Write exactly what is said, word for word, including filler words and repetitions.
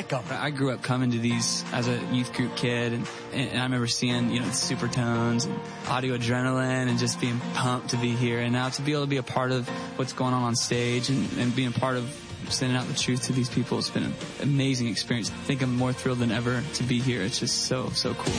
them. I grew up coming to these as a youth group kid, and, and I remember seeing, you know, the Supertones and Audio Adrenaline and just being pumped to be here. And now to be able to be a part of what's going on on stage and, and being a part of sending out the truth to these people, it's been an amazing experience. I think I'm more thrilled than ever to be here. It's just so, so cool.